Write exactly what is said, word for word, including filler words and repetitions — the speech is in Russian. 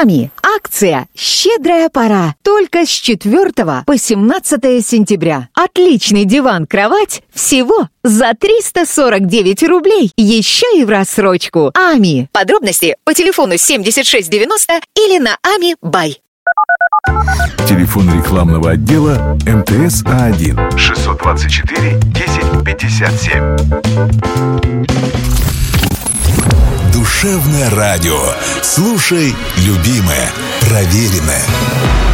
Ами. Акция «Щедрая пора». Только с четвёртого по семнадцатое сентября. Отличный диван-кровать всего за триста сорок девять рублей. Еще и в рассрочку. Ами. Подробности по телефону семьдесят шесть девяносто или на Ами Бай. Телефон рекламного отдела эм тэ эс А один шестьсот двадцать четыре десять пятьдесят семь. Душевное радио. Слушай, любимое, проверенное.